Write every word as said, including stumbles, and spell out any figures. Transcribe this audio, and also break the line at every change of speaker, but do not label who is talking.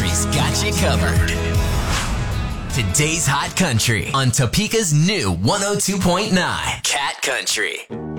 Country's got you covered. Today's Hot Country on Topeka's new one oh two point nine Cat Country.